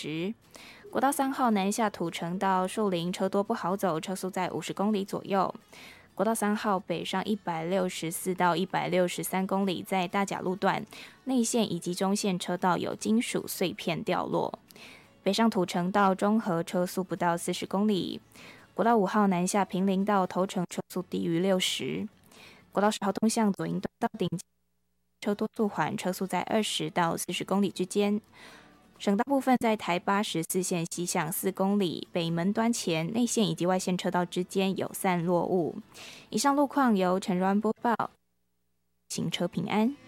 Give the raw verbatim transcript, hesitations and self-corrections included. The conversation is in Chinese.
十。国道三号南下土城到树林，车多不好走，车速在五十公里左右。国道三号北上一百六十四到一百六十三公里，在大甲路段内线以及中线车道有金属碎片掉落。北上土城到中和，车速不到四十公里。国道五号南下平林到头城，车速低于六十。国道十号东向左营段到顶，车多速缓，车速在二十到四十公里之间。省道部分在台八十四线西向四公里，北门端前内线以及外线车道之间有散落物。以上路况由陈软播报，行车平安。